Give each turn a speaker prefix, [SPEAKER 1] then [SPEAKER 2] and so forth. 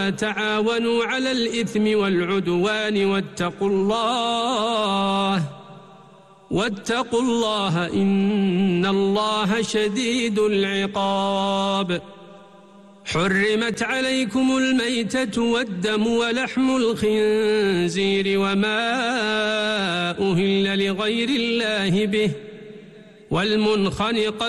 [SPEAKER 1] تعاونوا على الإثم والعدوان واتقوا الله إن الله شديد العقاب. حرمت عليكم الميتة والدم ولحم الخنزير وما أهل لغير الله به والمنخنقة